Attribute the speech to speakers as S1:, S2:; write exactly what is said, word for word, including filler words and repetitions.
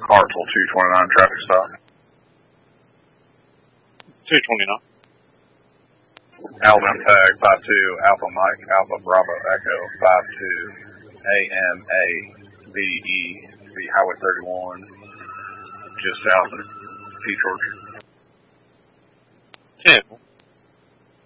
S1: Hartsville two twenty-nine traffic stop.
S2: two twenty-nine.
S1: Alabama tag five two, Alpha Mike, Alpha Bravo Echo five two, A M A B E, B Highway thirty-one, just south of Peach Orchard.
S2: ten.